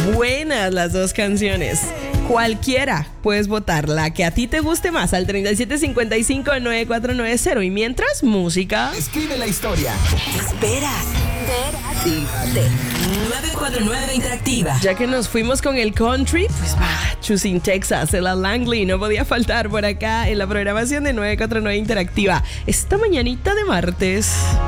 Buenas las dos canciones. Cualquiera puedes votar, la que a ti te guste más, al 3755-9490. Y mientras, música. Escribe la historia. Espera. 949 Interactiva. Ya que nos fuimos con el country, pues va, Choosing Texas, Ella Langley no podía faltar por acá en la programación de 949 Interactiva esta mañanita de martes.